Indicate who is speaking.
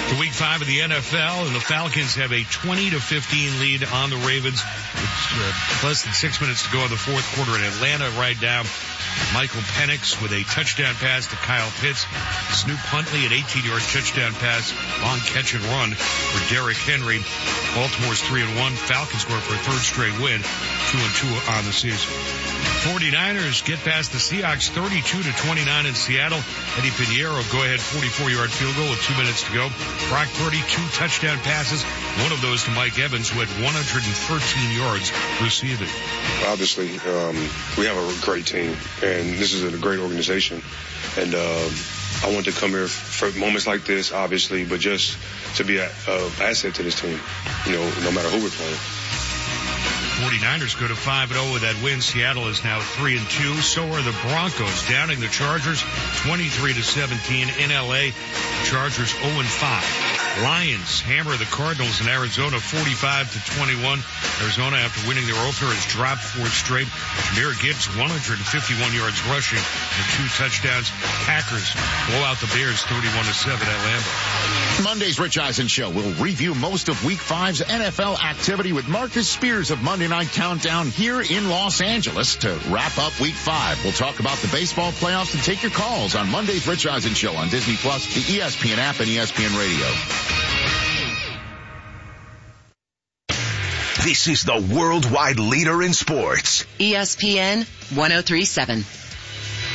Speaker 1: To week 5 of the NFL, and the Falcons have a 20-15 lead on the Ravens. It's less than 6 minutes to go in the fourth quarter in Atlanta right now. Michael Penix with a touchdown pass to Kyle Pitts. Snoop Huntley, an 18-yard touchdown pass, long catch and run for Derrick Henry. Baltimore's 3-1. Falcons going for a third straight win, 2-2 on the season. 49ers get past the Seahawks 32-29 in Seattle. Eddie Pinheiro go-ahead 44-yard field goal with 2 minutes to go. Brock Purdy, 2 touchdown passes, one of those to Mike Evans, who had 113 yards receiving.
Speaker 2: Obviously, we have a great team, and this is a great organization. And I want to come here for moments like this, obviously, but just to be an asset to this team, no matter who we're playing.
Speaker 1: 49ers go to 5-0 with that win. Seattle is now 3-2. So are the Broncos, downing the Chargers 23-17 in LA. Chargers 0-5. Lions hammer the Cardinals in Arizona 45-21. Arizona, after winning their opener, has dropped 4th straight. Jahmyr Gibbs 151 yards rushing and 2 touchdowns. Packers blow out the Bears 31-7 at Lambeau.
Speaker 3: Monday's Rich Eisen Show will review most of Week 5's NFL activity with Marcus Spears of Monday Night Countdown here in Los Angeles to wrap up Week 5. We'll talk about the baseball playoffs and take your calls on Monday's Rich Eisen Show on Disney+, the ESPN app, and ESPN Radio.
Speaker 4: This is the worldwide leader in sports.
Speaker 5: ESPN 103.7.